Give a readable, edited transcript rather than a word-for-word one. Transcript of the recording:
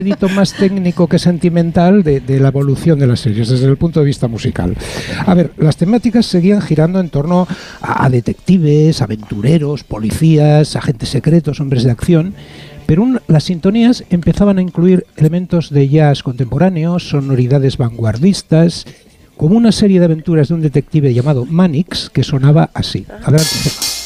mérito más técnico que sentimental de la evolución de las series desde el punto de vista musical. A ver, las temáticas seguían girando en torno a detectives, aventureros, policías, agentes secretos, hombres de acción, pero las sintonías empezaban a incluir elementos de jazz contemporáneo, sonoridades vanguardistas, como una serie de aventuras de un detective llamado Mannix que sonaba así. Adelante, Gemma.